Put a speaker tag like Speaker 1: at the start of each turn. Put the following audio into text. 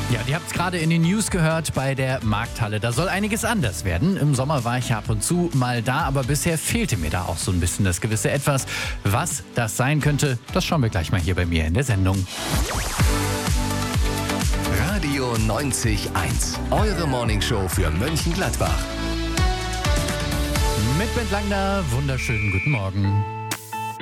Speaker 1: Ja, ihr habt es gerade in den News gehört bei der Markthalle. Da soll einiges anders werden. Im Sommer war ich ja ab und zu mal da, aber bisher fehlte mir da auch so ein bisschen das gewisse Etwas. Was das sein könnte, das schauen wir gleich mal hier bei mir in der Sendung.
Speaker 2: Radio 90.1, eure Morningshow für Mönchengladbach.
Speaker 1: Mit Bent Langner, wunderschönen guten Morgen.